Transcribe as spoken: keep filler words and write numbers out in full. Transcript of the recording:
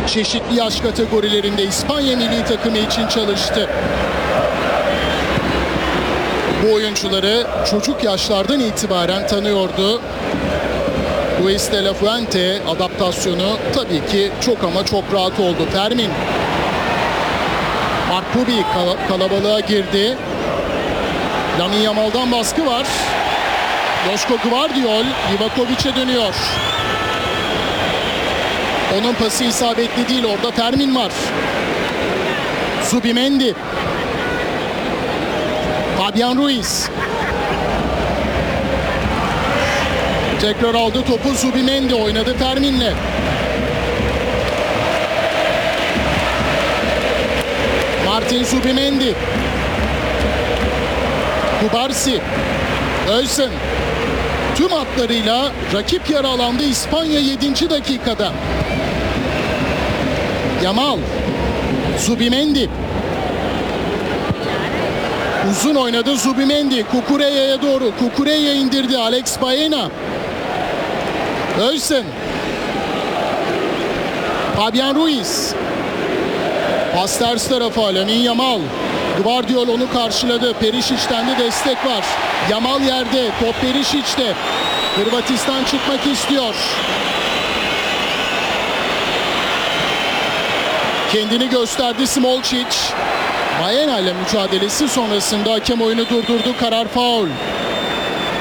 çeşitli yaş kategorilerinde İspanya milli takımı için çalıştı. Bu oyuncuları çocuk yaşlardan itibaren tanıyordu. Luis de la Fuente adaptasyonu tabii ki çok ama çok rahat oldu. Fermin. Mark Pubi kal- kalabalığa girdi. Lamine Yamal'dan baskı var. Joško Gvardiol Livakovic'e dönüyor. Onun pası isabetli değil, orada Fermin var. Zubimendi. Fabian Ruiz. Tekrar aldı topu, Zubimendi oynadı Fermin'le. Martin Zubimendi. Kubarsi. Özsen. Tüm hatlarıyla rakip yarı alanda İspanya yedinci dakikada. Yamal. Zubimendi. Uzun oynadı Zubimendi. Cucurella'ya doğru. Cucurella indirdi. Alex Baena. Özsen. Fabian Ruiz. Pas ters tarafa. Lamine Yamal. Gvardiol onu karşıladı. Perişic'ten de destek var. Yamal yerde. Top Perişic'te. Hırvatistan çıkmak istiyor. Kendini gösterdi Smolcic. Baena ile mücadelesi sonrasında hakem oyunu durdurdu. Karar faul.